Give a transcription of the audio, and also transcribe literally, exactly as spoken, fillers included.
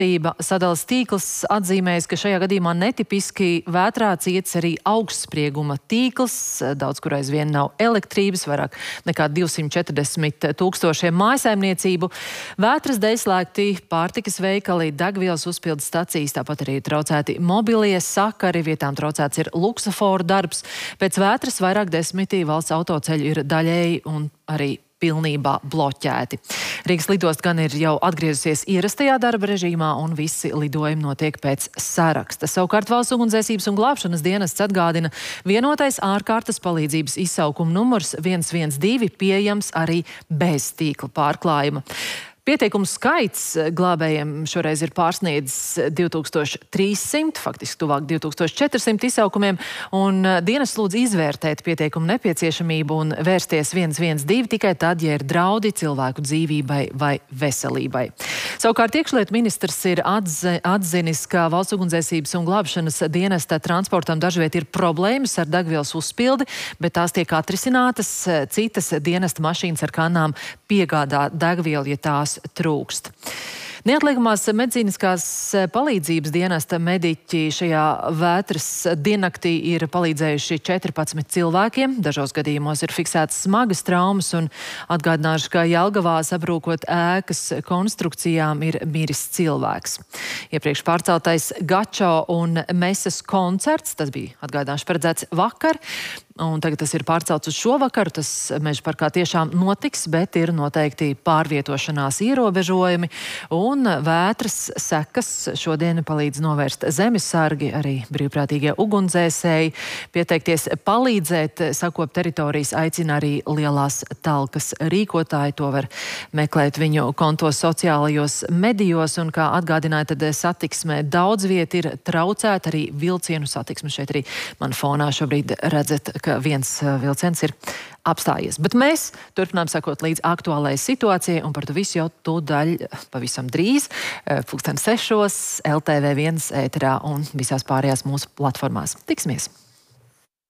Sadalas tīkls atzīmējas, ka šajā gadījumā netipiski vētrā ciets arī augstsprieguma tīkls, daudz kur aizvien nav elektrības, vairāk nekā divsimt četrdesmit tūkstošiem mājsaimniecību. Vētras dēļ slēgti pārtikas veikali, degvielas uzpildes stacijas, tāpat arī traucēti mobilie sakari, vietām traucēts ir luksuforu darbs. Pēc vētras vairāk desmitī valsts autoceļu ir daļēji un arī pilnībā bloķēti. Rīgas lidosta gan ir jau atgriezusies ierastajā darba režīmā un visi lidojumi notiek pēc saraksta. Savukārt Valsts ugunsdzēsības un glābšanas dienests atgādina, vienotais ārkārtas palīdzības izsaukuma numurs viens viens divi pieejams arī bez tīkla pārklājuma. Pieteikumu skaits glābējiem šoreiz ir pārsniedzis divi tūkstoši trīs simti, faktiski tuvāk divi tūkstoši četri simti izsaukumiem, un dienests lūdz izvērtēt pieteikumu nepieciešamību un vērsties viens viens divi tikai tad, ja ir draudi cilvēku dzīvībai vai veselībai. Savukārt iekšlietu ministrs ir atzi, atzinis, ka Valsts ugunsdzēsības un glābšanas dienesta transportam dažviet ir problēmas ar degvielas uzpildi, bet tās tiek atrisinātas. Citas dienesta mašīnas ar kanām piegādā degvielu, ja tās trūkst. Neatliekamās medicīniskās palīdzības dienesta mediķi šajā vētras diennaktī ir palīdzējuši četrpadsmit cilvēkiem. Dažos gadījumos ir fiksētas smagas traumas un atgādināšu, ka Jelgavā sabrūkot ēkas konstrukcijām ir miris cilvēks. Iepriekš pārceltais Gačo un Mesas koncerts, tas bija atgādināšu paredzēts vakar, un tagad tas ir pārcelts uz šovakaru. Tas Meža parkā tiešām notiks, bet ir noteikti pārvietošanās ierobežojumi, un vētras sekas šodien palīdz novērst zemesargi, arī brīvprātīgie ugunsdzēsēji. Pieteikties palīdzēt, sakopt teritorijas, aicina arī lielās talkas rīkotāji. To var meklēt viņu kontos sociālajos medijos, un kā atgādināja, tad satiksmē daudz viet ir traucēta, arī vilcienu satiksme. Šeit arī man fonā šobrīd redzat, ka viens vilciens ir apstājies. Bet mēs turpinām sakot līdz aktuālajai situācijai, un par to visu jau tūdaļ pavisam drīz, pulksten sešos, L T V viens ēterā un visās pārējās mūsu platformās. Tiksimies!